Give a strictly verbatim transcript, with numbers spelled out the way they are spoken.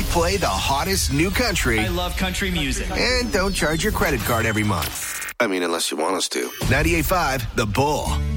play the hottest new country. I love country music. And don't charge your credit card every month. I mean, unless you want us to. ninety-eight point five The Bull.